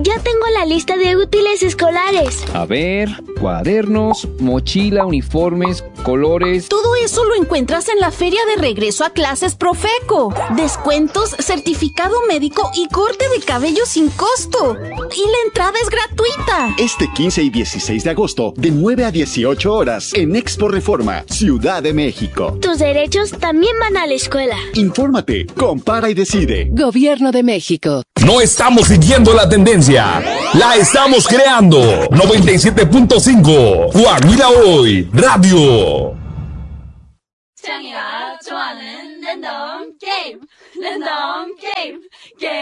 Ya tengo la lista de útiles escolares. A ver, cuadernos, mochila, uniformes, colores. Todo eso lo encuentras en la feria de regreso a clases Profeco. Descuentos, certificado médico y corte de cabello sin costo. Y la entrada es gratuita. Este 15 y 16 de agosto, de 9 a 18 horas, en Expo Reforma, Ciudad de México. Tus derechos también van a la escuela. Infórmate, compara y decide. Gobierno de México. No estamos siguiendo la tendencia, la estamos creando. 97.5 Coahuila Hoy Radio. 창이가 좋아하는 랜덤 게임.